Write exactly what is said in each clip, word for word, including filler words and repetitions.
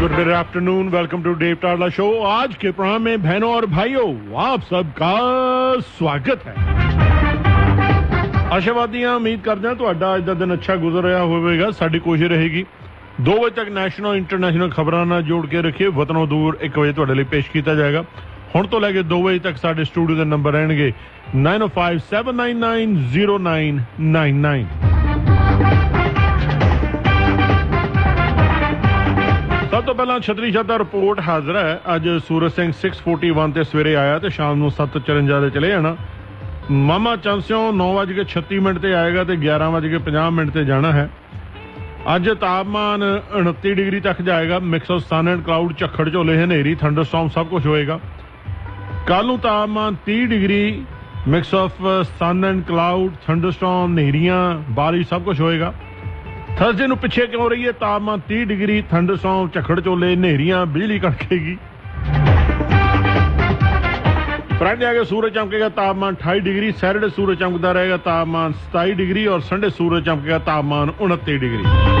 Good afternoon, welcome to Dave टाडला show. आज के programme में बहनों और भाइयों आप सबका स्वागत है। आशावादी हाँ, उम्मीद करते हैं ਤੁਹਾਡਾ ਅੱਜ ਦਾ ਦਿਨ ਅੱਛਾ ਗੁਜ਼ਰ ਰਿਹਾ ਹੋਵੇਗਾ। ਸਾਡੀ ਕੋਸ਼ਿਸ਼ ਰਹੇਗੀ दो ਵਜੇ ਤੱਕ ਨੈਸ਼ਨਲ ਇੰਟਰਨੈਸ਼ਨਲ ਖਬਰਾਂ ਨਾਲ ਜੋੜ ਕੇ ਰੱਖੀਏ। ਵਤਨੋਂ ਦੂਰ ਇੱਕ ਵਜੇ ਤੁਹਾਡੇ ਲਈ ਪੇਸ਼ ਕੀਤਾ ਜਾਏਗਾ। ਹੁਣ ਤੋਂ ਲੈ ਕੇ ਦੋ ਵਜੇ ਤੱਕ ਸਾਡੇ ਸਟੂਡੀਓ ਦੇ ਨੰਬਰ ਰਹਿਣਗੇ nine oh five seven nine nine zero nine nine nine। ਸਭ ਤੋਂ ਪਹਿਲਾਂ ਛਤਰੀ ਛੱਤ ਦਾ ਰਿਪੋਰਟ ਹਾਜ਼ਰ ਹੈ। ਅੱਜ ਸੂਰਜ ਸਿੰਘ ਛੇ ਸੌ ਇਕਤਾਲੀ ਤੇ ਸਵੇਰੇ ਆਇਆ ਤੇ ਸ਼ਾਮ ਨੂੰ ਸੱਤ ਚੁਰੰਜਾ ਦੇ ਚਲੇ ਜਾਣਾ। ਮਾਮਾ ਚੰਸਿਓ ਨੌ ਵੱਜ ਕੇ ਛੱਤੀ ਮਿੰਟ ਤੇ ਆਏਗਾ ਤੇ ਗਿਆਰਾਂ ਵੱਜ ਕੇ ਪੰਜਾਹ ਮਿੰਟ ਤੇ ਜਾਣਾ ਹੈ। ਅੱਜ ਤਾਪਮਾਨ ਉਨੱਤੀ ਡਿਗਰੀ ਤੱਕ ਜਾਏਗਾ। Mix of son and cloud, ਝੱਖੜ ਝੋਲੇ, ਹਨੇਰੀ, ਥੰਡਰਸਟਾਰਮ ਸਭ ਕੁਝ ਹੋਏਗਾ। ਕੱਲ ਨੂੰ ਤਾਪਮਾਨ ਤੀਹ degree, mix of son and cloud, thunderstorm, ਹਨੇਰੀਆਂ, ਬਾਰਿਸ਼ ਸਭ ਕੁਝ ਹੋਏਗਾ। ਥਰਸਡੇ ਨੂੰ ਪਿੱਛੇ ਕਿਉਂ ਰਹੀ ਹੈ? ਤਾਪਮਾਨ ਤੀਹ ਡਿਗਰੀ, ਥੰਡਰਸਟਾਰਮ, ਝੱਖੜ ਝੋਲੇ, ਹਨੇਰੀਆਂ, ਬਿਜਲੀ ਕੜਕੇਗੀ। ਫਰਾਈਡੇ ਆ ਕੇ ਸੂਰਜ ਚਮਕੇਗਾ, ਤਾਪਮਾਨ ਅਠਾਈ ਡਿਗਰੀ। ਸੈਟਰਡੇ ਸੂਰਜ ਚਮਕਦਾ ਰਹੇਗਾ, ਤਾਪਮਾਨ ਸਤਾਈ ਡਿਗਰੀ। ਔਰ ਸੰਡੇ ਸੂਰਜ ਚਮਕੇਗਾ, ਤਾਪਮਾਨ ਉਨੱਤੀ ਡਿਗਰੀ।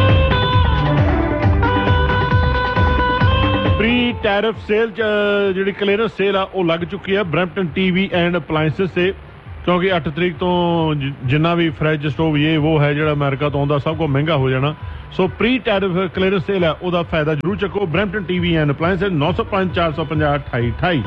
ਪ੍ਰੀ ਟੈਰਿਫ ਸੇਲ ਜਿਹੜੀ ਕਲੀਅਰੈਂਸ ਸੇਲ ਆ ਉਹ ਲੱਗ ਚੁੱਕੀ ਹੈ ਬਰੈਂਪਟਨ ਟੀਵੀ ਐਂਡ ਅਪਲਾਇੰਸਿਸ ਤੇ, ਕਿਉਂਕਿ ਅੱਠ ਤਰੀਕ ਤੋਂ ਜਿੰਨਾ ਵੀ ਫਰਿੱਜ, ਸਟੋਵ, ਇਹ ਉਹ ਹੈ ਜਿਹੜਾ ਅਮਰੀਕਾ ਤੋਂ ਆਉਂਦਾ ਸਭ ਕੁਝ ਮਹਿੰਗਾ ਹੋ ਜਾਣਾ। ਸੋ ਪ੍ਰੀ ਟੈਰਿਫ ਕਲੀਅਰੈਂਸ ਸੇਲ ਹੈ, ਉਹਦਾ ਫਾਇਦਾ ਜ਼ਰੂਰ ਚੱਕੋ। ਬਰੈਂਪਟਨ ਟੀਵੀ ਐਂਡ ਅਪਲਾਇੰਸਿਸ ਨੌ ਸੌ ਪੰਜ ਚਾਰ ਸੌ ਪੰਜਾਹ ਅਠਾਈ ਅਠਾਈ।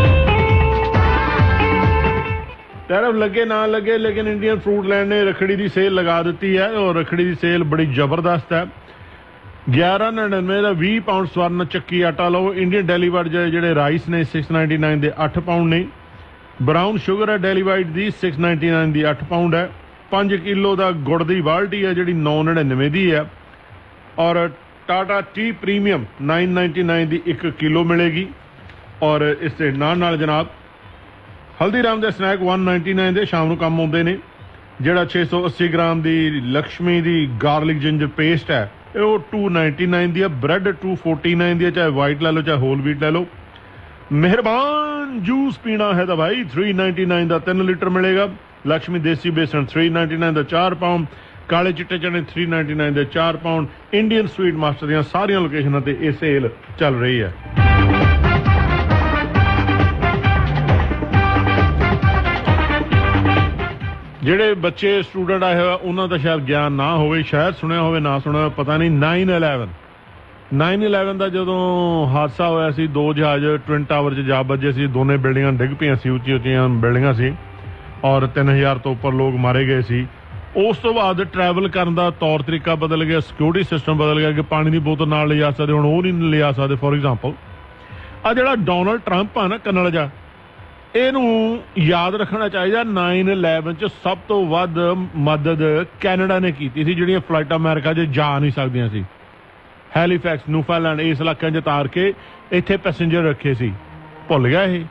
ਟੈਰਿਫ ਲੱਗੇ ਨਾ ਲੱਗੇ, ਲੇਕਿਨ ਇੰਡੀਅਨ ਫਰੂਟ ਲੈਂਡ ਨੇ ਰੱਖੜੀ ਦੀ ਸੇਲ ਲਗਾ ਦਿੱਤੀ ਹੈ ਔਰ ਰੱਖੜੀ ਦੀ ਸੇਲ ਬੜੀ ਜ਼ਬਰਦਸਤ ਹੈ। ਗਿਆਰਾਂ ਨੜਿਨਵੇਂ ਦਾ ਵੀਹ ਪਾਊਂਡ ਸਵਰਨ ਚੱਕੀ ਆਟਾ ਲਓ। ਇੰਡੀਅਨ ਡੈਲੀਵਰਡ ਜਿਹੜੇ ਰਾਈਸ ਨੇ ਛੇ ਸੌ ਨਿਨਆਨਵੇਂ ਦੇ ਅੱਠ ਪਾਊਂਡ ਨੇ। ਬਰਾਊਨ ਸ਼ੂਗਰ ਹੈ ਡੈਲੀਵਾਈਡ ਦੀ ਛੇ ਸੌ ਨਿਨਆਨਵੇਂ ਦੀ ਅੱਠ ਪਾਊਂਡ ਹੈ। ਪੰਜ ਕਿਲੋ ਦਾ ਗੁੜ ਦੀ ਬਾਲਟੀ ਹੈ ਜਿਹੜੀ ਨੌ ਨੜਿਨਵੇਂ ਦੀ ਹੈ। ਔਰ ਟਾਟਾ ਟੀ ਪ੍ਰੀਮੀਅਮ ਨੌ ਸੌ ਨਿਨਆਨਵੇਂ ਦੀ ਇੱਕ ਕਿਲੋ ਮਿਲੇਗੀ। ਔਰ ਇਸ ਦੇ ਨਾਲ ਨਾਲ ਜਨਾਬ ਹਲਦੀਰਾਮ ਦੇ ਸਨੈਕ ਇੱਕ ਸੌ ਨਿਨਆਨਵੇਂ ਦੇ ਸ਼ਾਮ ਨੂੰ ਕੰਮ ਆਉਂਦੇ ਨੇ। ਜਿਹੜਾ ਛੇ ਸੌ ਅੱਸੀ ਗ੍ਰਾਮ ਦੀ ਲਕਸ਼ਮੀ ਦੀ ਗਾਰਲਿਕ ਜਿੰਜਰ ਪੇਸਟ ਹੈ ਇਹ ਉਹ ਦੋ ਸੌ ਨਿਨਆਨਵੇਂ ਦੀ ਹੈ। ਬ੍ਰੈਡ ਦੋ ਸੌ ਉਨਤਾਲੀ ਦੀ ਹੈ, ਚਾਹੇ ਵਾਈਟ ਲੈ ਲਓ ਚਾਹੇ ਹੋਲ ਵੀਟ ਲੈ ਲਓ। ਮਿਹਰਬਾਨ ਜੂਸ ਪੀਣਾ ਹੈ ਤਾਂ ਭਾਈ ਤਿੰਨ ਸੌ ਨਿਨਆਨਵੇਂ ਦਾ ਤਿੰਨ ਲੀਟਰ ਮਿਲੇਗਾ। ਲక్ష్ਮੀ ਦੇਸੀ ਬੇਸਣ ਤਿੰਨ ਸੌ ਨਿਨਆਨਵੇਂ ਦਾ ਚਾਰ ਪਾਊਂਡ। ਕਾਲੇ ਚਿੱਟੇ ਚਨੇ ਤਿੰਨ ਸੌ ਨਿਨਆਨਵੇਂ ਦੇ ਚਾਰ ਪਾਊਂਡ। ਇੰਡੀਅਨ ਸਵੀਟ ਮਾਸਟਰ ਦੀਆਂ ਸਾਰੀਆਂ ਲੋਕੇਸ਼ਨਾਂ ਤੇ ਇਹ ਸੇਲ ਚੱਲ ਰਹੀ ਹੈ। ਜਿਹੜੇ ਬੱਚੇ ਸਟੂਡੈਂਟ ਆਏ ਹੋਏ ਉਹਨਾਂ ਦਾ ਸ਼ਾਇਦ ਗਿਆਨ ਨਾ ਹੋਵੇ, ਸ਼ਾਇਦ ਸੁਣਿਆ ਹੋਵੇ ਨਾ ਸੁਣਿਆ ਪਤਾ ਨਹੀਂ, ਨਾਈਨ ਇਲੈਵਨ ਨਾਈਨ ਇਲੈਵਨ ਦਾ ਜਦੋਂ ਹਾਦਸਾ ਹੋਇਆ ਸੀ, ਦੋ ਜਹਾਜ਼ ਟਵਿਨ ਟਾਵਰ 'ਚ ਜਾ ਵੱਜੇ ਸੀ। ਦੋਨੇ ਬਿਲਡਿੰਗਾਂ ਡਿੱਗ ਪਈਆਂ ਸੀ, ਉੱਚੀ ਉੱਚੀਆਂ ਬਿਲਡਿੰਗਾਂ ਸੀ ਔਰ ਤਿੰਨ ਹਜ਼ਾਰ ਤੋਂ ਉੱਪਰ ਲੋਕ ਮਾਰੇ ਗਏ ਸੀ। ਉਸ ਤੋਂ ਬਾਅਦ ਟਰੈਵਲ ਕਰਨ ਦਾ ਤੌਰ ਤਰੀਕਾ ਬਦਲ ਗਿਆ, ਸਿਕਿਉਰਿਟੀ ਸਿਸਟਮ ਬਦਲ ਗਿਆ ਕਿ ਪਾਣੀ ਦੀ ਬੋਤਲ ਨਾਲ ਲਿਜਾ ਸਕਦੇ, ਹੁਣ ਉਹ ਨਹੀਂ ਲਿਜਾ ਸਕਦੇ। ਫੋਰ ਐਗਜ਼ਾਮਪਲ ਆ ਜਿਹੜਾ ਡੋਨਲਡ ਟਰੰਪ ਆ ਨਾ ਕਨਲ ਜਾ, ਇਹਨੂੰ ਯਾਦ ਰੱਖਣਾ ਚਾਹੀਦਾ ਨਾਈਨ ਇਲੈਵਨ 'ਚ ਸਭ ਤੋਂ ਵੱਧ ਮਦਦ ਕੈਨੇਡਾ ਨੇ ਕੀਤੀ ਸੀ, ਜਿਹੜੀਆਂ ਫਲਾਈਟਾਂ ਅਮਰੀਕਾ 'ਚ ਜਾ ਨਹੀਂ ਸਕਦੀਆਂ ਸੀ। ਹੈਲੀਫੈਕਸ, ਨਿਊਫਾਊਂਡਲੈਂਡ ਇਸ ਇਲਾਕਿਆਂ 'ਚ ਤਾਰ ਕੇ ਇੱਥੇ ਪੈਸੇਂਜਰ ਰੱਖੇ ਸੀ। ਭੁੱਲ ਗਿਆ ਇਹ?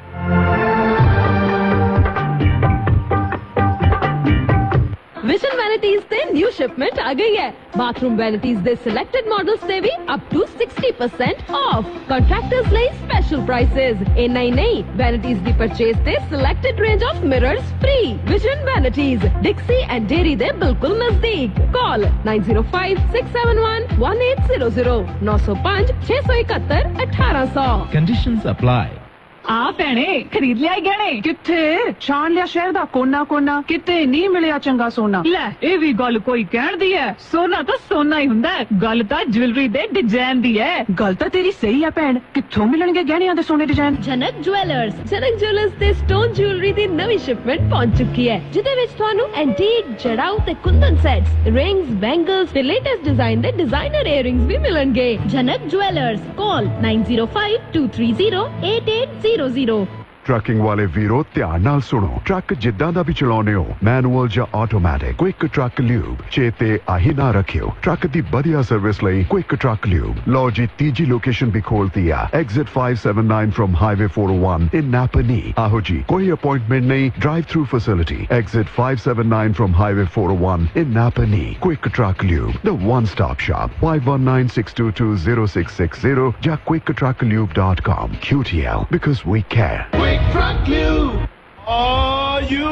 विजन वैनिटीज से न्यू शिपमेंट आ गई है। Bathroom vanities they selected models से भी up to sixty percent of. Contractors ਲਈ स्पेशल प्राइसेस। इन्ना ही नहीं, वैनिटीज दी परचेज ते selected range of mirrors free. Vision vanities डिक्सी and dairy दे बिल्कुल नजदीक। Call nine zero five six seven one one eight zero zero नौ सौ पाँच छह सौ इकहत्तर अठारह सौ। Conditions apply. ਆ ਭੈਣੇ ਖਰੀਦ ਲਿਆ ਗਹਿਣੇ? ਕਿੱਥੇ ਛਾਣ ਲਿਆ ਸ਼ਹਿਰ ਦਾ ਕੋਨਾ ਕੋਨਾ, ਕਿਤੇ ਨਹੀਂ ਮਿਲਿਆ ਚੰਗਾ ਸੋਨਾ। ਲੈ ਇਹ ਵੀ ਗੱਲ ਕੋਈ ਕਹਿਣ ਦੀ ਹੈ? ਸੋਨਾ ਤਾਂ ਸੋਨਾ ਹੀ ਹੁੰਦਾ, ਗੱਲ ਤਾਂ ਜੁਐਲਰੀ ਦੇ ਡਿਜ਼ਾਈਨ ਦੀ ਹੈ। ਗੱਲ ਤਾਂ ਤੇਰੀ ਸਹੀ ਆ ਭੈਣ, ਕਿੱਥੋਂ ਮਿਲਣਗੇ ਗਹਿਣਿਆਂ ਦੇ ਸੋਨੇ ਡਿਜ਼ਾਈਨ? ਜਨਕ ਜੁਐਲਰਸ। ਜਨਕ ਜੁਐਲਰਸ ਤੇ ਸਟੋਨ ਜੁਐਲਰੀ ਦੀ ਨਵੀਂ ਸ਼ਿਪਮੈਂਟ ਪਹੁੰਚ ਚੁੱਕੀ ਹੈ, ਜਿਹਦੇ ਵਿੱਚ ਤੁਹਾਨੂੰ ਐਂਟੀਕ, ਜੜਾਊ ਤੇ ਕੁੰਦਨ ਸੈਟਸ, ਰਿੰਗਸ, ਬੈਂਗਲਸ ਤੇ ਲੇਟੈਸਟ ਡਿਜ਼ਾਈਨ ਦੇ ਡਿਜ਼ਾਈਨਰ ਈਅਰਿੰਗਸ ਵੀ ਮਿਲਣਗੇ। ਜਨਕ ਜੁਐਲਰਸ। ਕਾਲ nine zero five two three zero eight eight zero zero। Trucking ਵਾਲੇ ਵੀਰੋ ਧਿਆਨ ਨਾਲ ਸੁਣੋ। ਟਰੱਕ ਜਿੱਦਾਂ ਦਾ ਵੀ ਚਲਾਉਂਦੇ ਹੋ, ਮੈਨੂਅਲ ਜਾਂ ਆਟੋਮੈਟਿਕ, ਕੁਇਕ ਟਰੱਕ ਲਿਊਬ ਚੇਤੇ ਆਹੀ ਨਾ ਰੱਖਿਓ। ਟਰੱਕ ਦੀ ਵਧੀਆ ਸਰਵਿਸ ਲਈ ਕੁਇਕ ਟਰੱਕ ਲਿਊਬ। ਲਓ ਜੀ ਤੀਜੀ ਲੋਕੇਸ਼ਨ ਵੀ ਖੋਲਤੀ ਆ, exit five seven nine firm highway four oh one ਇਨ ਨਾਪਨੀ। ਆਹੋ ਜੀ, ਕੋਈ ਅਪਾਇੰਟਮੈਂਟ ਨਹੀਂ, drive through facility. Exit five seven nine firm highway four oh one in ਨਾਪਨੀ। Quick truck lube, the one stop shop। five one nine six two two zero six six zero ਜਾਂ quick truck lube dot com। Q T L, because we care। Truck Lube. Are you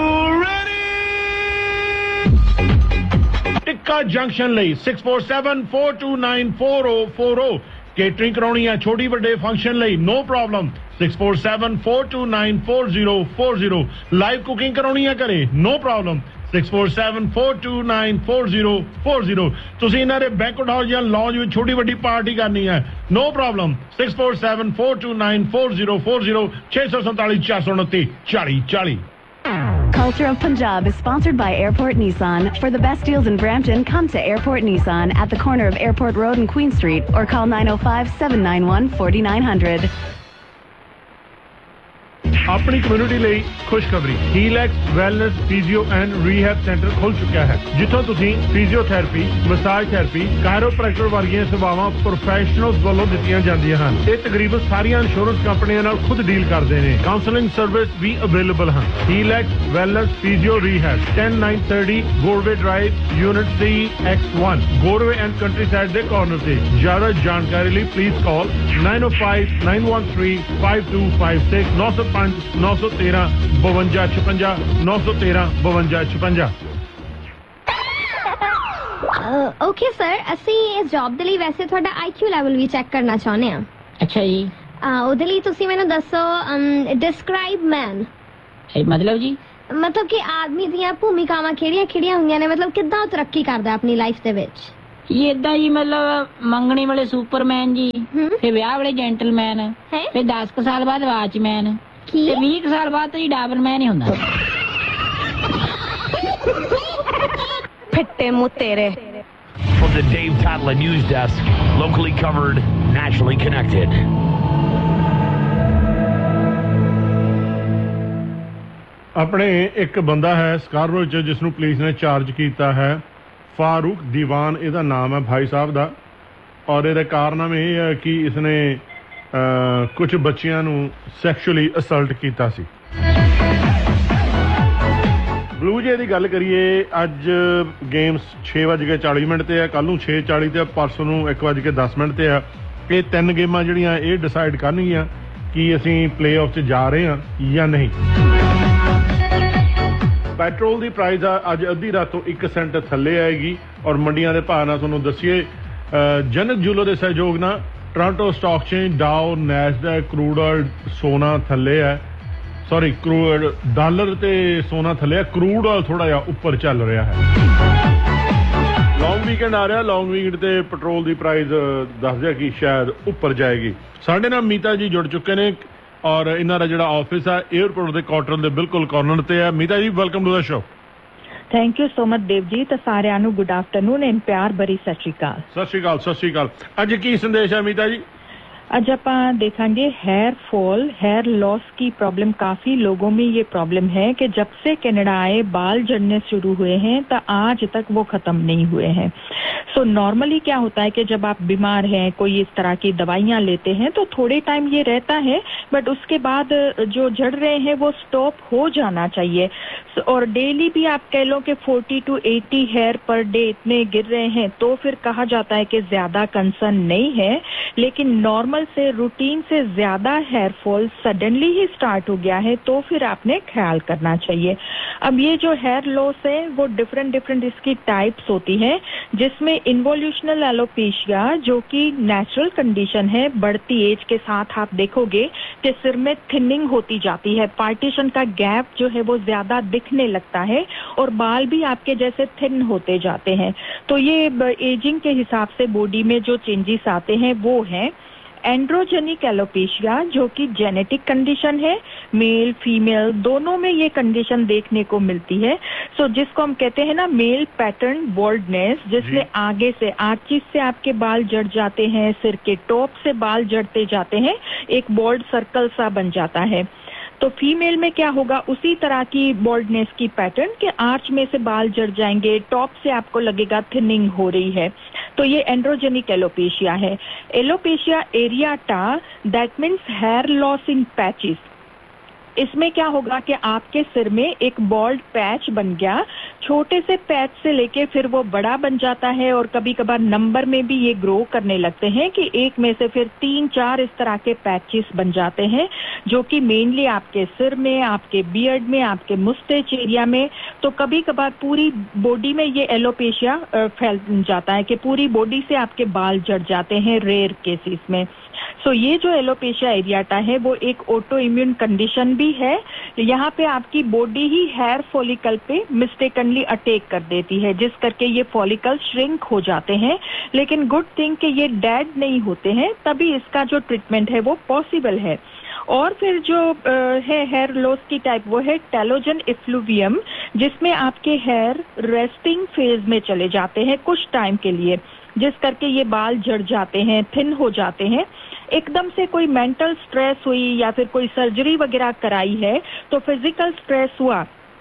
ready? Tikka Junction ਲਈ six four seven four two nine four oh four oh catering कराउणी है छोटी बड़े function लई no problem six four seven four to nine four zero four zero live cooking कराउणी है घरे no problem six four seven four to nine four zero four zero ਤੁਸੀਂ ਇਹਨਾਂ ਦੇ banquet hall ਜਾਂ ਲੌਂਜ ਵਿੱਚ ਛੋਟੀ ਵੱਡੀ ਪਾਰਟੀ ਕਰਨੀ ਹੈ no problem six four seven four to nine four zero four zero छे सौ सैंतालीस चार सौ उनतीस चालीस चालीस Culture of Punjab is sponsored by Airport Nissan. For the best deals in Brampton, come to Airport Nissan at the corner of Airport Road and Queen Street or call nine oh five, seven nine one, four nine zero zero. अपनी community ਲਈ ਖੁਸ਼ਖਬਰੀ ਹੀਲੈਕਸ wellness physio and rehab centre ਖੁੱਲ ਚੁੱਕਿਆ ਹੈ ਜਿੱਥੋਂ ਤੁਸੀਂ physiotherapy massage therapy chiropractor ਵਰਗੀਆਂ ਸੇਵਾਵਾਂ professionals ਵੱਲੋਂ ਦਿੱਤੀਆਂ ਜਾਂਦੀਆਂ ਹਨ ਇਹ ਤਕਰੀਬਨ ਸਾਰੀਆਂ ਇੰਸ਼ੋਰੈਂਸ ਕੰਪਨੀਆਂ ਨਾਲ ਖੁਦ ਡੀਲ ਕਰਦੇ ਨੇ ਕਾਉਂਸਲਿੰਗ ਸਰਵਿਸ ਵੀ ਅਵੇਲੇਬਲ ਹਨ ਹੀਲੈਕਸ wellness physio rehab ten nine thirty ਗੋਰਵੇ drive unit C X one ਗੋਰਵੇ and country side ਦੇ ਕਾਰਨਰ ਤੇ ਜ਼ਿਆਦਾ ਜਾਣਕਾਰੀ ਲਈ please call nine oh five, nine one three, five two five six nine oh five नौ सौ तेरह बवंजा छपंजा नौ सौ तेरह बवंजा छपंजा ओके सर ਅਸੀਂ ਇਸ ਜੌਬ ਦੇ ਲਈ ਵੈਸੇ ਤੁਹਾਡਾ I Q level we check ਕਰਨਾ ਚਾਹੁੰਦੇ ਆ ਅੱਛਾ ਜੀ ਉਹਦੇ ਲਈ ਤੁਸੀਂ ਮੈਨੂੰ ਦੱਸੋ ਡਿਸਕ੍ਰਾਈਬ ਮੈਨ ਮਤਲਬ ਜੀ ਮਤਲਬ ਕਿ ਆਦਮੀ ਦੀਆਂ ਭੂਮਿਕਾਵਾਂ ਕਿਹੜੀਆਂ ਕਿਹੜੀਆਂ ਹੁੰਦੀਆਂ ਨੇ ਮਤਲਬ ਕਿੱਦਾਂ ਉਹ ਤਰੱਕੀ ਕਰਦਾ ਆਪਣੀ ਲਾਈਫ ਦੇ ਵਿੱਚ ਇਹ ਇਦਾਂ ਜੀ ਮਤਲਬ ਮੰਗਣੀ ਵਾਲੇ ਸੁਪਰਮੈਨ ਜੀ ਫਿਰ ਵਿਆਹ ਵਾਲੇ ਜੈਂਟਲਮੈਨ ਫਿਰ ਦਸ ਕੁ ਸਾਲ ਬਾਅਦ ਵਾਚਮੈਨ ਤੇ ਵੀਹ ਕੁ ਸਾਲ ਬਾਅਦ ਤਾਂ ਡਾਬਰਮੈਨ ਹੀ ਹੁੰਦਾ ਫਿੱਟੇ ਮੂੰਹ ਤੇਰੇ From the Dave Tadla News Desk, locally covered, nationally connected. ਆਪਣੇ ਇੱਕ ਬੰਦਾ ਹੈ ਸਕਾਰਰੋ ਚ ਜਿਸ ਨੂੰ ਪੁਲਿਸ ਨੇ ਚਾਰਜ ਕੀਤਾ ਹੈ ਫਾਰੂਕ ਦੀਵਾਨ ਇਹਦਾ ਨਾਮ ਹੈ ਭਾਈ ਸਾਹਿਬ ਦਾ ਔਰ ਇਹਦਾ ਕਾਰਨਾਮਾ ਇਹ ਹੈ ਕਿ ਇਸਨੇ ਕੁਝ ਬੱਚਿਆਂ ਨੂੰ ਸੈਕਸ਼ੂਅਲੀ ਅਸਲਟ ਕੀਤਾ ਸੀ ਬਲੂ ਜੇ ਦੀ ਗੱਲ ਕਰੀਏ ਅੱਜ ਗੇਮਸ ਛੇ ਵੱਜ ਕੇ ਚਾਲੀ ਮਿੰਟ ਤੇ ਹੈ ਕੱਲ ਨੂੰ ਛੇ ਚਾਲੀ ਤੇ ਪਰਸੋਂ ਨੂੰ ਇੱਕ ਵੱਜ ਕੇ ਦਸ ਮਿੰਟ ਤੇ ਹੈ ਇਹ ਤਿੰਨ ਗੇਮਾਂ ਜਿਹੜੀਆਂ ਇਹ ਡਿਸਾਈਡ ਕਰਨਗੀਆਂ ਕਿ ਅਸੀਂ ਪਲੇਆਫ 'ਚ ਜਾ ਰਹੇ ਹਾਂ ਜਾਂ ਨਹੀਂ ਪੈਟਰੋਲ ਦੀ ਪ੍ਰਾਈਸ ਅੱਜ ਅੱਧੀ ਰਾਤ ਤੋਂ ਇੱਕ ਸੈਂਟ ਥੱਲੇ ਆਏਗੀ ਔਰ ਮੰਡੀਆਂ ਦੇ ਭਾਅ ਨਾਲ ਤੁਹਾਨੂੰ ਦੱਸੀਏ ਜਨਕ ਜੂਲੋ ਦੇ ਸਹਿਯੋਗ ਨਾਲ Toronto stock change ਡਾਓ Nasdaq crude oil ਸੋਨਾ ਥੱਲੇ ਹੈ ਸੌਰੀ ਕਰੂਡ ਡਾਲਰ ਤੇ ਸੋਨਾ ਥੱਲੇ ਹੈ ਕਰੂਡ ਆਇਲ ਥੋੜਾ ਜਿਹਾ ਉੱਪਰ ਚੱਲ ਰਿਹਾ ਹੈ ਲੌਂਗ ਵੀਕਐਂਡ ਆ ਰਿਹਾ ਲੌਂਗ ਵੀਕਐਂਡ ਤੇ ਪੈਟਰੋਲ ਦੀ ਪ੍ਰਾਈਸ ਦੱਸਦਾ ਕਿ ਸ਼ਾਇਦ ਉੱਪਰ ਜਾਏਗੀ ਸਾਡੇ ਨਾਲ ਮੀਤਾ ਜੀ ਜੁੜ ਚੁੱਕੇ ਨੇ ਔਰ ਇਹਨਾਂ ਦਾ ਜਿਹੜਾ ਆਫਿਸ ਹੈ 에어ਪੋਰਟ ਦੇ ਕਾਰਨਰ ਦੇ ਬਿਲਕੁਲ ਕਾਰਨਰ ਤੇ ਹੈ ਮੀਤਾ ਜੀ welcome to the show thank you so much Dev ji ਤੇ ਸਾਰਿਆਂ ਨੂੰ ਗੁੱਡ ਆਫਟਰਨੂਨ ਐਂਡ ਪਿਆਰ ਭਰੀ ਸਤਿ ਸ਼੍ਰੀ ਅਕਾਲ ਸਤਿ ਸ਼੍ਰੀ ਅਕਾਲ ਸਤਿ ਸ਼੍ਰੀ ਅਕਾਲ ਅੱਜ ਕੀ ਸੰਦੇਸ਼ ਹੈ ਮੀਤਾ ਜੀ आज ਆਪਾਂ देखेंगे हेयर फॉल हेयर लॉस की प्रॉब्लम काफी लोगों में ये प्रॉब्लम है कि जब से कनाडा आए बाल झड़ने शुरू हुए हैं तो आज तक वो खत्म नहीं हुए हैं सो so, नॉर्मली क्या होता है कि जब आप बीमार हैं कोई इस तरह की दवाइयां लेते हैं तो थोड़े टाइम ये रहता है बट उसके बाद जो झड़ रहे हैं वो स्टॉप हो जाना चाहिए so, और डेली भी आप कह लो कि forty two eighty hair per day इतने गिर रहे हैं तो फिर कहा जाता है कि ज्यादा कंसर्न नहीं है लेकिन नॉर्मल से रूटीन से ज्यादा हेयर फॉल सडनली ही स्टार्ट हो गया है तो फिर आपने ख्याल करना चाहिए अब ये जो हेयर लॉस है वो डिफरेंट डिफरेंट इसकी टाइप्स होती है जिसमें इन्वोल्यूशनल एलोपेशिया जो कि नेचुरल कंडीशन है बढ़ती एज के साथ आप देखोगे कि सिर में थिनिंग होती जाती है पार्टीशन का गैप जो है वो ज्यादा दिखने लगता है और बाल भी आपके जैसे थिन होते जाते हैं तो ये एजिंग के हिसाब से बॉडी में जो चेंजेस आते हैं वो है एंड्रोजेनिक एलोपेशिया जो कि जेनेटिक कंडीशन है मेल फीमेल दोनों में ये कंडीशन देखने को मिलती है सो so, जिसको हम कहते हैं ना मेल पैटर्न बॉल्डनेस जिसमें आगे से आर्चिस से आपके बाल जड़ जाते हैं सिर के टॉप से बाल जड़ते जाते हैं एक बॉल्ड सर्कल सा बन जाता है तो फीमेल में क्या होगा उसी तरह की बॉल्डनेस की पैटर्न के आर्च में से बाल जड़ जाएंगे टॉप से आपको लगेगा थिनिंग हो रही है तो ये एंड्रोजेनिक एलोपेशिया है alopecia एरियाटा that means hair loss in patches इसमें क्या होगा कि आपके सिर में एक बॉल्ड पैच बन गया, छोटे से पैच से लेके फिर वो बड़ा बन जाता है और कभी कभार नंबर में भी ये ग्रो करने लगते हैं कि एक में से फिर तीन चार इस तरह के पैचेस बन जाते हैं, जो कि मेनली आपके सिर में, आपके बियर्ड में, आपके मुस्टैच एरिया में, तो कभी कभार पूरी बॉडी में ये एलोपेशिया फैल जाता है कि पूरी बॉडी से आपके बाल झड़ जाते हैं रेयर केसेस में। सो so, ये जो एलोपेशिया एरियाटा है वो एक ऑटो इम्यून कंडीशन भी है। यहाँ पे आपकी बॉडी ही हेयर फॉलिकल पे मिस्टेकनली अटैक कर देती है, जिस करके ये फॉलिकल श्रिंक हो जाते हैं, लेकिन गुड थिंग कि ये डेड नहीं होते हैं, तभी इसका जो ट्रीटमेंट है वो पॉसिबल है। और फिर जो है हेयर लॉस की टाइप वो है टेलोजन इफ्लूवियम, जिसमें आपके हेयर रेस्टिंग फेज में चले जाते हैं कुछ टाइम के लिए, जिस करके ये बाल झड़ जाते हैं, थिन हो जाते हैं। एकदम से कोई मेंटल स्ट्रेस हुई या फिर कोई सर्जरी वगैरह कराई है तो फिजिकल स्ट्रेस हुआ,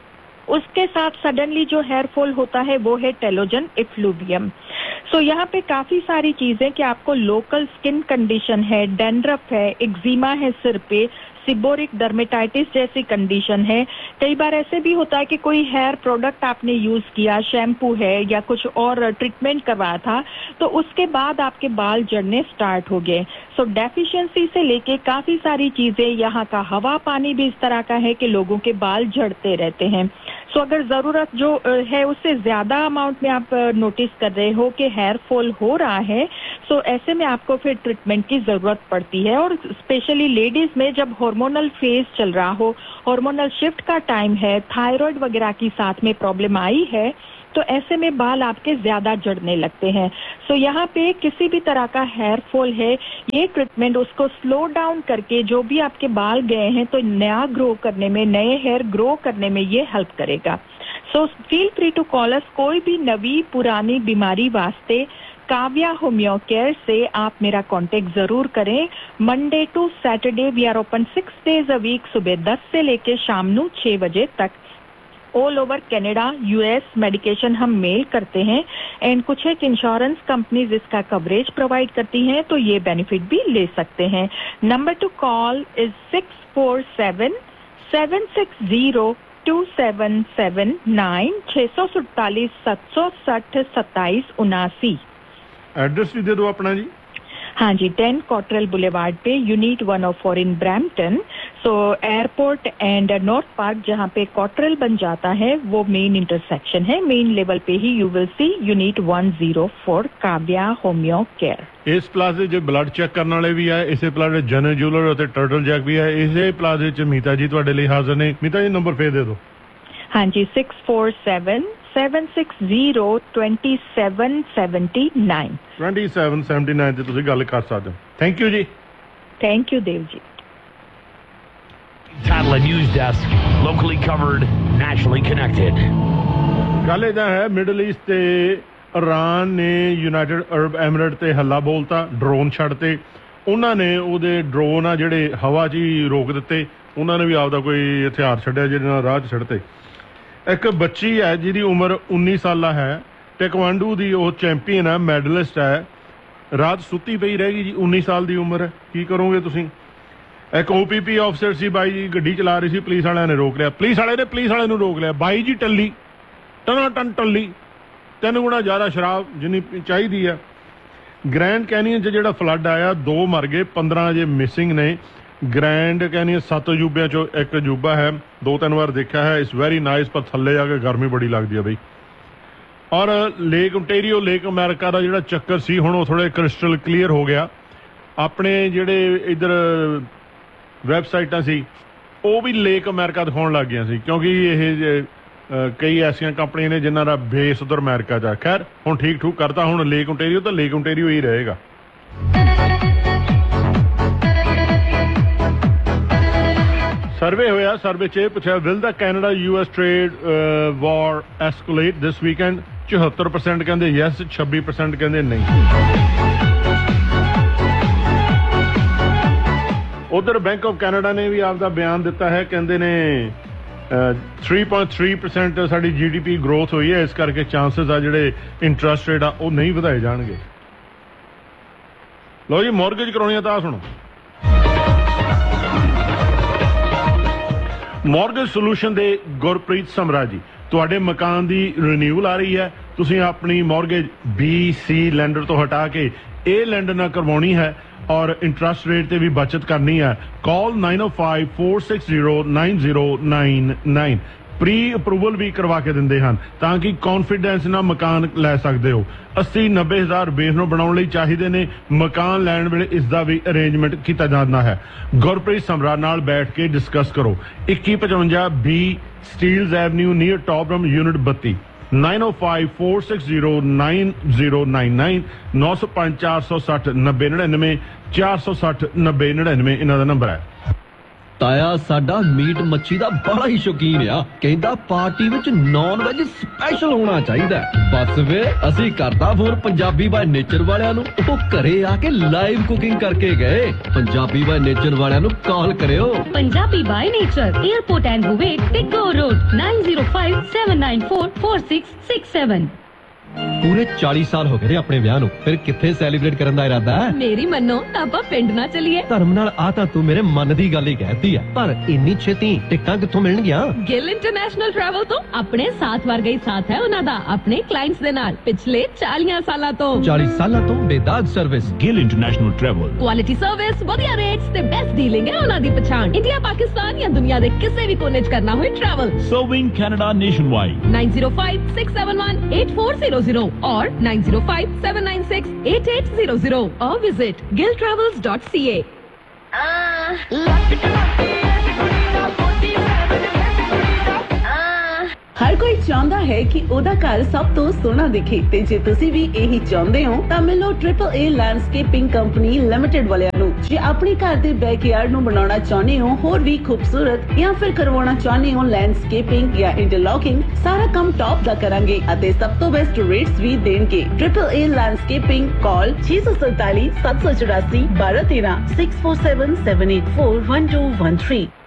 उसके साथ सडनली जो हेयर फॉल होता है वो है टेलोजन इफ्लूवियम। सो यहाँ पे काफी सारी चीजें कि आपको लोकल स्किन कंडीशन है, डैंड्रफ है, एक्जिमा है सिर पे, सिबोरिक डर्मेटाइटिस जैसी कंडीशन है। कई बार ऐसे भी होता है कि कोई हेयर प्रोडक्ट आपने यूज किया, शैम्पू है या कुछ और ट्रीटमेंट करवाया था, तो उसके बाद आपके बाल झड़ने स्टार्ट हो गए। सो डेफिशिएंसी से लेके काफी सारी चीजें, यहाँ का हवा पानी भी इस तरह का है कि लोगों के बाल झड़ते रहते हैं। सो अगर जरूरत जो है उससे ज्यादा अमाउंट में आप नोटिस कर रहे हो कि हेयर फॉल हो रहा है, सो ऐसे में आपको फिर ट्रीटमेंट की जरूरत पड़ती है। और स्पेशली लेडीज में जब हार्मोनल फेज चल रहा हो, हार्मोनल शिफ्ट का टाइम है, थायराइड वगैरह की साथ में प्रॉब्लम आई है, तो ऐसे में बाल आपके ज्यादा झड़ने लगते हैं। सो so, यहाँ पे किसी भी तरह का हेयर फॉल है, ये ट्रीटमेंट उसको स्लो डाउन करके जो भी आपके बाल गए हैं तो नया ग्रो करने में, नए हेयर ग्रो करने में ये हेल्प करेगा। So feel free to call अस, कोई भी नवी पुरानी बीमारी वास्ते काव्या होम्यो केयर से आप मेरा कांटेक्ट जरूर करें। Monday to Saturday we are open six days a week, सुबह दस से लेके शाम नू छह बजे तक। All over Canada, US medication हम मेल करते हैं एंड कुछ एक इंश्योरेंस कंपनीज इसका कवरेज प्रोवाइड करती हैं, तो ये बेनिफिट भी ले सकते हैं। Number two call is six four seven seven six zero to seven seven nine, छह सौ सैतालीस सात सौ साठ सत्ताईस उनासी। एड्रेस भी दे दो अपना जी। हाँ जी, टेन कॉटरेल बुलेवार्ड पे, unit one O four in Brampton. So airport and north park जहाँ पे कॉटरेल बन जाता है वो मेन इंटरसेक्शन है, मेन लेवल पे ही you will see unit one zero four Kavya homeo care. इस प्लाजे जो ब्लड चेक करने वाले भी है, इसे प्लाजे जनरल ज्वेलर और टर्टल जैक भी है, इसे प्लाजे च मीता जी तुहाडे लिए हाजिर ने। मीता जी नंबर पे दे दो। हाँ जी, six four seven seven six zero twenty seven seventy nine twenty seven seventy nine ਤੇ ਤੁਸੀਂ ਗੱਲ ਕਰ ਸਕਦੇ ਹੋ। ਥੈਂਕ ਯੂ ਜੀ। Thank you Dev ji. Tatla News Desk, locally covered, nationally connected. ਗੱਲ ਇਹਦਾ ਹੈ, ਮਿਡਲ ਈਸਟ ਤੇ ਇਰਾਨ ਨੇ ਯੂਨਾਈਟਿਡ ਅਰਬ ਐਮਿਰੇਟ ਤੇ ਹੱਲਾ ਬੋਲਤਾ, ਡਰੋਨ ਛੱਡਤੇ। ਉਹਨਾਂ ਨੇ ਉਹਦੇ ਡਰੋਨ ਆ ਜਿਹੜੇ ਹਵਾ 'ਚ ਹੀ ਰੋਕ ਦਿੱਤੇ, ਉਹਨਾਂ ਨੇ ਵੀ ਆਪਦਾ ਕੋਈ ਹਥਿਆਰ ਛੱਡਿਆ ਜਿਹਦੇ ਨਾਲ ਰਾਹ 'ਚ ਛੱਡਤੇ। ਇੱਕ ਬੱਚੀ ਹੈ ਜਿਹਦੀ ਉਮਰ ਉੱਨੀ ਸਾਲਾ ਹੈ, ਟੈਕਵਾਂਡੂ ਦੀ ਉਹ ਚੈਂਪੀਅਨ ਹੈ, ਮੈਡਲਿਸਟ ਹੈ, ਰਾਤ ਸੁੱਤੀ ਪਈ ਰਹਿ ਗਈ ਜੀ, ਉੱਨੀ ਸਾਲ ਦੀ ਉਮਰ ਹੈ, ਕੀ ਕਰੋਗੇ ਤੁਸੀਂ? ਇੱਕ ਓਪੀਪੀ ਆਫਸਰ ਸੀ ਬਾਈ ਜੀ, ਗੱਡੀ ਚਲਾ ਰਹੀ ਸੀ, ਪੁਲਿਸ ਵਾਲਿਆਂ ਨੇ ਰੋਕ ਲਿਆ, ਪੁਲਿਸ ਵਾਲੇ ਨੇ ਪੁਲਿਸ ਵਾਲੇ ਨੂੰ ਰੋਕ ਲਿਆ, ਬਾਈ ਜੀ ਟੱਲੀ, ਟਨਾ ਟਨ ਟੱਲੀ, ਤਿੰਨ ਗੁਣਾ ਜ਼ਿਆਦਾ ਸ਼ਰਾਬ ਜਿੰਨੀ ਚਾਹੀਦੀ ਹੈ। ਗ੍ਰੈਂਡ ਕੈਨੀਅਨ 'ਚ ਜਿਹੜਾ ਫਲੱਡ ਆਇਆ, ਦੋ ਮਰ ਗਏ, ਪੰਦਰਾਂ ਅਜੇ ਮਿਸਿੰਗ ਨੇ। ਗ੍ਰੈਂਡ ਕੈਨੀਅਨ ਸੱਤ ਅਜੂਬਿਆਂ 'ਚੋਂ ਇੱਕ ਅਜੂਬਾ ਹੈ, ਦੋ ਤਿੰਨ ਵਾਰ ਦੇਖਿਆ ਹੈ, ਇਟਸ ਵੈਰੀ ਨਾਈਸ, ਪਰ ਥੱਲੇ ਜਾ ਕੇ ਗਰਮੀ ਬੜੀ ਲੱਗਦੀ ਹੈ ਬਈ। ਔਰ ਲੇਕ ਓਨਟਾਰੀਓ, ਲੇਕ ਅਮਰੀਕਾ ਦਾ ਜਿਹੜਾ ਚੱਕਰ ਸੀ ਹੁਣ ਉਹ ਥੋੜ੍ਹਾ ਕ੍ਰਿਸਟਲ ਕਲੀਅਰ ਹੋ ਗਿਆ। ਆਪਣੇ ਜਿਹੜੇ ਇੱਧਰ ਵੈਬਸਾਈਟਾਂ ਸੀ ਉਹ ਵੀ ਲੇਕ ਅਮਰੀਕਾ ਦਿਖਾਉਣ ਲੱਗ ਗਈਆਂ ਸੀ, ਕਿਉਂਕਿ ਇਹ ਕਈ ਐਸੀਆਂ ਕੰਪਨੀਆਂ ਨੇ ਜਿਨ੍ਹਾਂ ਦਾ ਬੇਸ ਉਧਰ ਅਮਰੀਕਾ 'ਚ ਆ। ਖੈਰ ਹੁਣ ਠੀਕ ਠੂਕ ਕਰਤਾ, ਹੁਣ ਲੇਕ ਓਨਟਾਰੀਓ ਤਾਂ ਲੇਕ ਓਨਟਾਰੀਓ ਹੀ ਰਹੇਗਾ। ਸਰਵੇ ਹੋਇਆ, ਸਰਵੇ 'ਚ ਇਹ ਪੁੱਛਿਆ, will the Canada U S trade war ਐਸਕੂਲੇਟ this weekend? ਚੁਹੱਤਰ ਪਰਸੈਂਟ ਕਹਿੰਦੇ ਯੈਸ, ਛੱਬੀ ਪਰਸੈਂਟ ਕਹਿੰਦੇ ਨਹੀਂ। ਉਧਰ ਬੈਂਕ ਆਫ ਕੈਨੇਡਾ ਨੇ ਵੀ ਆਪਦਾ ਬਿਆਨ ਦਿੱਤਾ ਹੈ, ਕਹਿੰਦੇ ਨੇ ਥ੍ਰੀ ਪੁਆਇੰਟ ਥ੍ਰੀ ਪਰਸੈਂਟ ਸਾਡੀ ਜੀ ਡੀ ਪੀ ਗਰੋਥ ਹੋਈ ਹੈ, ਇਸ ਕਰਕੇ ਚਾਂਸਸ ਆ ਜਿਹੜੇ ਇੰਟਰਸਟ ਰੇਟ ਆ ਉਹ ਨਹੀਂ ਵਧਾਏ ਜਾਣਗੇ। ਲਓ ਜੀ, ਮੌਰਗੇਜ ਕਰਾਉਣੀ ਆ ਤਾਂ ਸੁਣੋ। ਮੌਰਗੇਜ ਸੋਲੂਸ਼ਨ ਦੇ ਗੁਰਪ੍ਰੀਤ ਸਮਰਾ ਜੀ, ਤੁਹਾਡੇ ਮਕਾਨ ਦੀ ਰਿਨਿਊਅਲ ਆ ਰਹੀ ਹੈ, ਤੁਸੀਂ ਆਪਣੀ ਮੌਰਗੇਜ ਬੀ ਸੀ ਲੈਂਡਰ ਤੋਂ ਹਟਾ ਕੇ ਇਹ ਲੈਂਡਰ ਨਾਲ ਕਰਵਾਉਣੀ ਹੈ ਔਰ ਇੰਟਰਸਟ ਰੇਟ ਤੇ ਵੀ ਬਚਤ ਕਰਨੀ ਹੈ। ਕਾਲ ਨਾइन ओ five four six zero nine zero nine nine. Pre approval ਵੀ ਕਰਵਾ ਕੇ ਦਿੰਦੇ ਹਨ ਤਾਂ ਕਿ ਕੌਨਫੀਡੈਂਸ ਨਾਲ ਮਕਾਨ ਲੈ ਸਕਦੇ ਹੋ। अस्सी नब्बे हज़ार बेस ਨੂੰ ਬਣਾਉਣ ਲਈ ਚਾਹੀਦੇ ਨੇ। ਮਕਾਨ ਲੈਣ ਵੇਲੇ ਇਸ ਦਾ ਵੀ ਅਰੇਂਜਮੈਂਟ ਕੀਤਾ ਜਾਂਦਾ ਹੈ। ਗੁਰਪ੍ਰੀਤ ਸਮਰਾ ਨਾਲ ਬੈਠ ਕੇ ਡਿਸਕਸ ਕਰੋ। इक्की पचवंजा बी ਸਟੀਲਜ਼ ਐਵਨਿਊ ਨੀਅਰ ਟੌਪਰਮ ਯੂਨਿਟ बत्ती नाइन ओ five four six zero nine zero nine nine नौ सौ पांच चार सौ सठ नब्बे नड़िनवे चार सौ सठ नब्बे नड़िनवे इन्हां दा नंबर है। ਤਾਇਆ ਸਾਡਾ ਮੀਟ ਮੱਛੀ ਦਾ ਬੜਾ ਹੀ ਸ਼ੌਕੀਨ ਆ, ਕਹਿੰਦਾ ਪਾਰਟੀ ਵਿੱਚ ਨੌਨ ਵੈਜ ਸਪੈਸ਼ਲ ਹੋਣਾ ਚਾਹੀਦਾ। ਬਸ ਵੇ ਅਸੀਂ ਕਰਦਾ ਫੋਨ ਪੰਜਾਬੀ ਬਾਈ ਨੇਚਰ ਵਾਲਿਆਂ ਨੂੰ, ਉਹ ਘਰੇ ਆ ਕੇ ਲਾਈਵ ਕੁਕਿੰਗ ਕਰਕੇ ਗਏ। ਪੰਜਾਬੀ ਬਾਈ ਨੇਚਰ ਵਾਲਿਆਂ ਨੂੰ ਕਾਲ ਕਰਿਓ। Punjabi by nature, airport and ਬੂਵੇ, ਟਿੱਗੋ road nine zero five seven nine four four six six seven. ਪੂਰੇ चालीस ਸਾਲ ਹੋ ਗਏ ਆਪਣੇ ਵਿਆਹ ਨੂੰ, ਫਿਰ ਕਿੱਥੇ ਸੈਲੀਬ੍ਰੇਟ ਕਰਨ ਦਾ ਇਰਾਦਾ ਹੈ? ਮੇਰੀ ਮੰਨੋ ਤਾਂ ਆਪਾਂ ਪਿੰਡ ਨਾ ਚੱਲੀਏ। ਧਰਮ ਨਾਲ ਆ ਤਾਂ ਤੂੰ ਮੇਰੇ ਮਨ ਦੀ ਗੱਲ ਹੀ ਕਹਿਤੀ ਆ, ਪਰ ਇੰਨੀ ਛੇਤੀ ਟਿਕਟਾਂ ਕਿੱਥੋਂ ਮਿਲਣਗੀਆਂ? ਗਿੱਲ ਇੰਟਰਨੈਸ਼ਨਲ ਟਰੈਵਲ ਤੋਂ। ਆਪਣੇ ਸਾਥ ਵਰਗਾ ਹੀ ਸਾਥ ਹੈ ਉਹਨਾਂ ਦਾ ਆਪਣੇ ਕਲਾਇੰਟਸ ਦੇ ਨਾਲ ਪਿਛਲੇ ਚਾਲੀਆਂ ਸਾਲਾਂ ਤੋਂ। चालीस ਸਾਲਾਂ ਤੋਂ ਬੇਦਾਗ service. Gill international travel, quality service, ਵਧੀਆ ਰੇਟਸ ਤੇ ਬੈਸਟ ਡੀਲਿੰਗ ਹੈ ਉਹਨਾਂ ਦੀ ਪਛਾਣ। ਇੰਡੀਆ, ਪਾਕਿਸਤਾਨ ਜਾਂ ਦੁਨੀਆ ਦੇ ਕਿਸੇ ਵੀ ਕੋਨੇ 'ਚ ਕਰਨਾ ਹੋਏ travel, serving Canada nationwide nine zero five six seven one eight four zero zero और nine zero five seven nine six eight eight zero zero और visit gill travels dot c a। हर कोई चाहता है कि ओदा घर सब तो सोहना दिखे ते जे तुसी भी यही चाहते हो तां मिलो triple A landscaping company limited वालियां नू। जे अपने घर दे बैकयार्ड नू बनाना चाहते हो होर भी खूबसूरत या फिर करवाना चाहते हो लैंडस्केपिंग या इंटरलॉकिंग, सारा काम टॉप दा करांगे अते सब तो बेस्ट रेट्स भी देंगे। ट्रिपल ए लैंडस्केपिंग, कॉल छे सौ सैंतालीस सात सौ चौरासी बारह तेरह six four seven seven eight four one two one three.